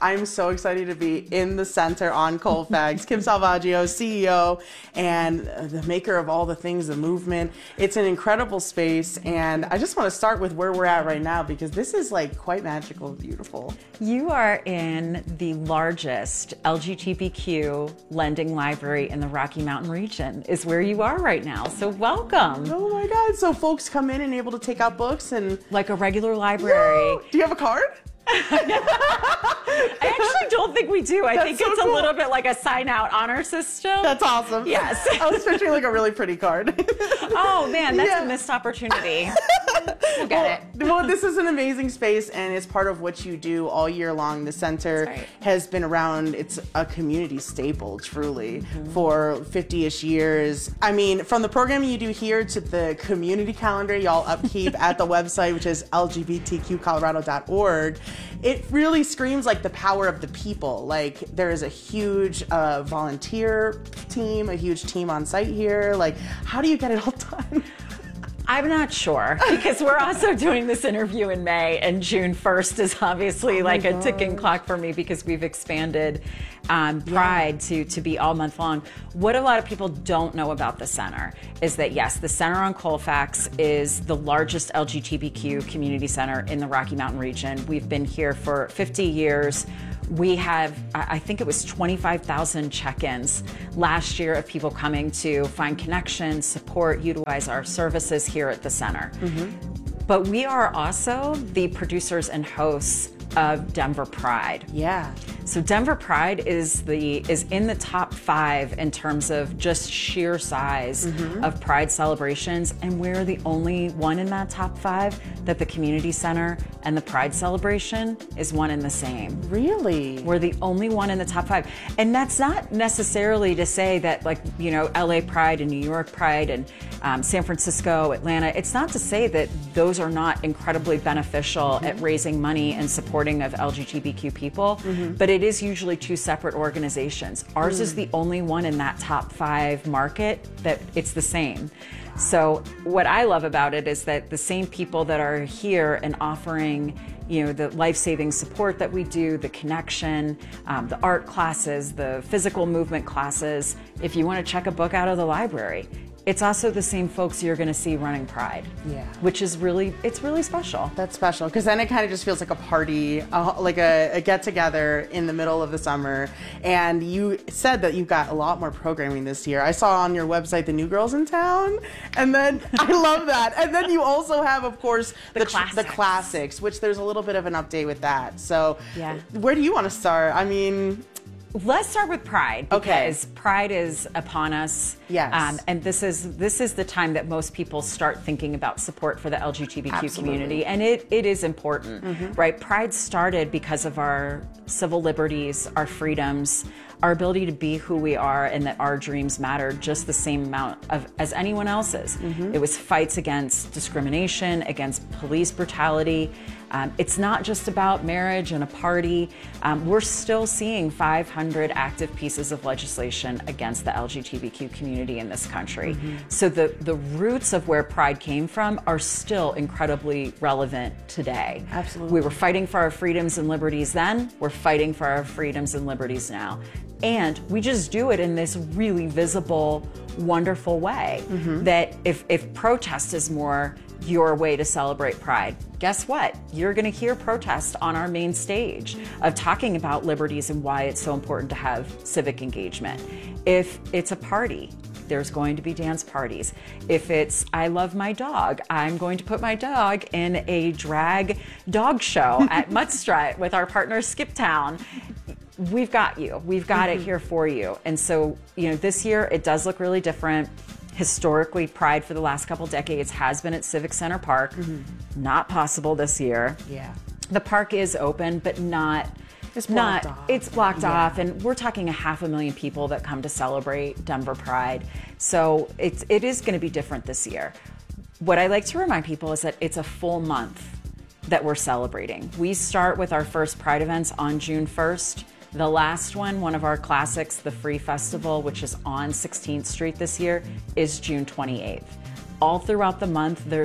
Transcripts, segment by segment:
I'm so excited to be in the center on Colfax. Kim Salvaggio, CEO and the maker of all the things, the movement. It's an incredible space, and I just want to start with where we're at right now because this is like quite magical and beautiful. You are in the largest LGBTQ lending library in the Rocky Mountain region is where you are right now. So welcome. Oh my God. So folks come in and able to take out books and... Like a regular library. Do you have a card? I actually don't think we do. I think so it's cool. a little bit like a sign-out honor system. That's awesome. Yes. I was picturing like a really pretty card. Oh man, that's a missed opportunity. We'll get it. Well, this is an amazing space, and it's part of what you do all year long. The center has been around. It's a community staple, truly, for 50-ish years. I mean, from the programming you do here to the community calendar y'all upkeep at the website, which is lgbtqcolorado.org, it really screams like the power of the people. Like, there is a huge volunteer team, a huge team on site here. Like, how do you get it all done? I'm not sure, because we're also doing this interview in May, and June 1st is obviously like a ticking clock for me because we've expanded Pride to be all month long. What a lot of people don't know about the center is that, yes, the center on Colfax is the largest LGBTQ community center in the Rocky Mountain region. We've been here for 50 years. We have, I think it was 25,000 check-ins last year of people coming to find connection, support, utilize our services here at the center. But we are also the producers and hosts of Denver Pride. Yeah. So Denver Pride is in the top 5 in terms of just sheer size of Pride celebrations, and we're the only one in that top 5 that the community center and the Pride celebration is one and the same. Really? We're the only one in the top 5. And that's not necessarily to say that, like, you know, LA Pride and New York Pride and San Francisco, Atlanta, it's not to say that those are not incredibly beneficial at raising money and supporting of LGBTQ people, but it is usually 2 separate organizations. Ours is the only one in that top 5 market that it's the same. So what I love about it is that the same people that are here and offering, you know, the life-saving support that we do, the connection, the art classes, the physical movement classes, if you want to check a book out of the library, it's also the same folks you're going to see running Pride. Yeah. Which is really, it's really special. That's special, because then it kind of just feels like a party, like a get-together in the middle of the summer. And you said that you've got a lot more programming this year. I saw on your website the New Girls in Town, and then I love that. And then you also have, of course, the classics, which there's a little bit of an update with that. So where do you want to start? I mean... Let's start with Pride, because Pride is upon us. Yes. And this is the time that most people start thinking about support for the LGBTQ community, and it is important, right? Pride started because of our civil liberties, our freedoms, our ability to be who we are, and that our dreams matter just the same amount as anyone else's. It was fights against discrimination, against police brutality. It's not just about marriage and a party. We're still seeing 500 active pieces of legislation against the LGBTQ community in this country. So the roots of where Pride came from are still incredibly relevant today. Absolutely. We were fighting for our freedoms and liberties then, we're fighting for our freedoms and liberties now. And we just do it in this really visible, wonderful way that if protest is more your way to celebrate Pride, guess what? You're going to hear protest on our main stage of talking about liberties and why it's so important to have civic engagement. If it's a party, there's going to be dance parties. If it's I love my dog, I'm going to put my dog in a drag dog show at Muttstrut with our partner Skiptown. We've got you. We've got it here for you. And so, you know, this year it does look really different. Historically, Pride for the last couple decades has been at Civic Center Park. Not possible this year. Yeah. The park is open, but it's blocked off, and we're talking 500,000 people that come to celebrate Denver Pride. So it is going to be different this year. What I like to remind people is that it's a full month that we're celebrating. We start with our first Pride events on June 1st. The last one of our classics, the Free Festival, which is on 16th Street this year, is June 28th. All throughout the month, there's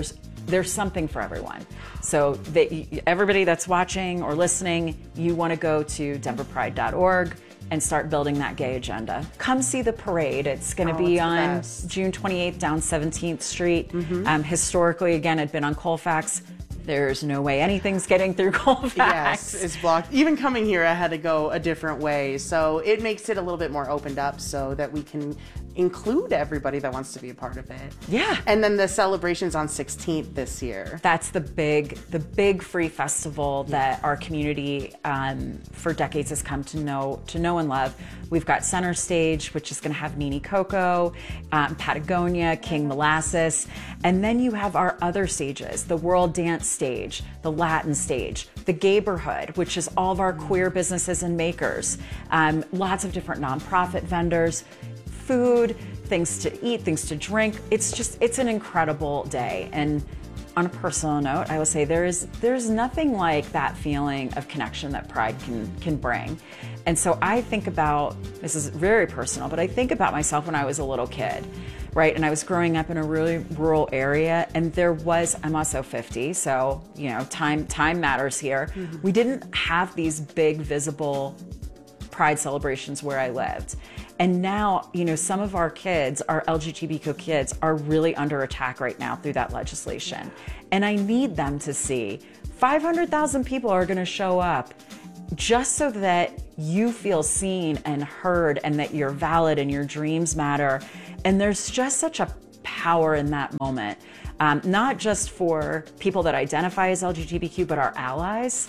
there's something for everyone. So everybody that's watching or listening, you want to go to denverpride.org and start building that gay agenda. Come see the parade. It's going to be on June 28th down 17th Street. Historically, again, it'd been on Colfax. There's no way anything's getting through Colfax. Yes, it's blocked. Even coming here, I had to go a different way. So it makes it a little bit more opened up so that we can include everybody that wants to be a part of it. Yeah. And then the celebration's on 16th this year. That's the big free festival that our community for decades has come to know and love. We've got Center Stage, which is going to have Nini Coco, Patagonia, King Molasses, and then you have our other stages, the World Dance Stage, the Latin Stage, the Gayborhood, which is all of our queer businesses and makers, lots of different nonprofit vendors, food, things to eat, things to drink. It's an incredible day. And on a personal note, I will say there's nothing like that feeling of connection that Pride can bring. And so I think about, this is very personal, but I think about myself when I was a little kid, right? And I was growing up in a really rural area, and I'm also 50, so time matters here. We didn't have these big visible Pride celebrations where I lived. And now, some of our kids, our LGBTQ kids, are really under attack right now through that legislation. And I need them to see 500,000 people are going to show up just so that you feel seen and heard and that you're valid and your dreams matter. And there's just such a power in that moment, not just for people that identify as LGBTQ, but our allies.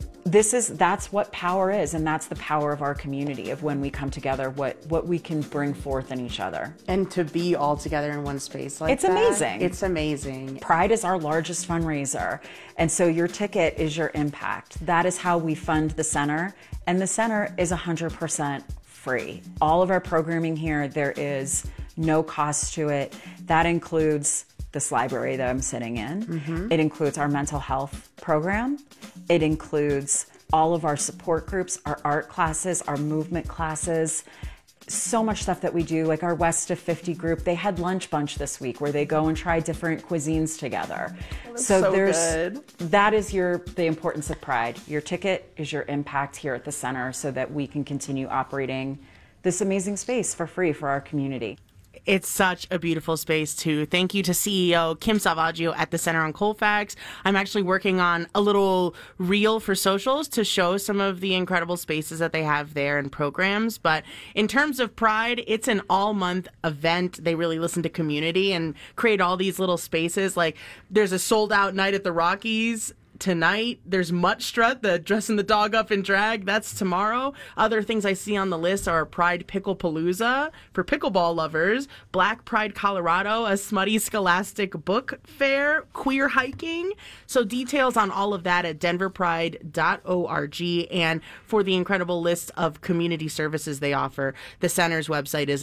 That's what power is, and that's the power of our community, of when we come together, what we can bring forth in each other. And to be all together in one space like that. It's amazing. It's amazing. Pride is our largest fundraiser, and so your ticket is your impact. That is how we fund the center, and the center is 100% free. All of our programming here, there is no cost to it. That includes this library that I'm sitting in. It includes our mental health program. It includes all of our support groups, our art classes, our movement classes, so much stuff that we do, like our West of 50 group. They had Lunch Bunch this week where they go and try different cuisines together. So good. That is the importance of Pride. Your ticket is your impact here at the center so that we can continue operating this amazing space for free for our community. It's such a beautiful space, too. Thank you to CEO Kim Salvaggio at the Center on Colfax. I'm actually working on a little reel for socials to show some of the incredible spaces that they have there and programs. But in terms of Pride, it's an all-month event. They really listen to community and create all these little spaces. Like, there's a sold-out night at the Rockies tonight. There's Mutt Strut, the dressing the dog up in drag. That's tomorrow. Other things I see on the list are Pride Picklepalooza for pickleball lovers, Black Pride Colorado, a smutty scholastic book fair, queer hiking. So details on all of that at denverpride.org. And for the incredible list of community services they offer, the center's website is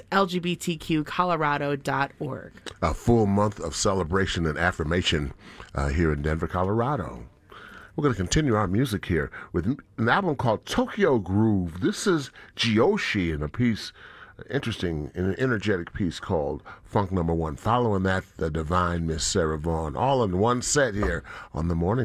lgbtqcolorado.org. A full month of celebration and affirmation here in Denver, Colorado. We're going to continue our music here with an album called Tokyo Groove. This is Gyoshi in a piece, interesting, an energetic piece called Funk Number 1. Following that, the divine Miss Sarah Vaughan. All in one set here on The Morning